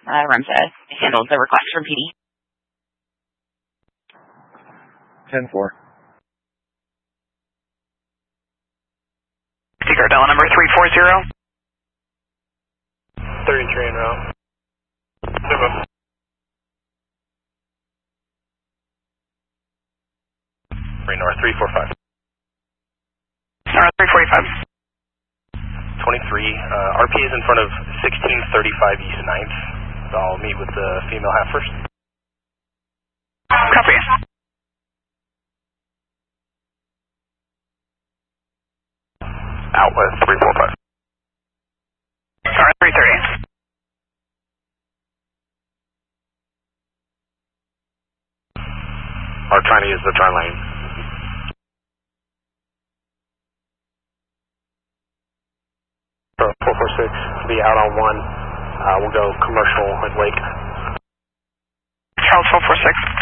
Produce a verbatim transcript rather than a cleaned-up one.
uh, Remsa handles the request from P D. ten four. Gardella number three four zero. thirty-three en route. Three north, three four five. North three forty-five. twenty-three, uh, R P is in front of sixteen thirty-five East ninth. So I'll meet with the female half first. Copy. Outlet three four five. Sorry, three thirty. Are trying to use the turn lane. four four six, be out on one. Uh, we'll go commercial at Wake. Charles four four six.